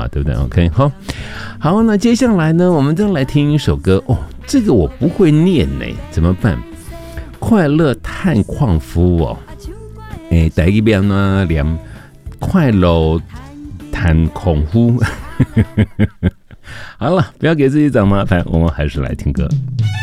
嘛，对不对 ？OK， 好，那接下来呢，我们再来听一首歌哦，这个我不会念呢，怎么办？快乐探矿夫哦，第一遍呢念快乐探矿夫。好了，不要给自己找麻烦，我们还是来听歌。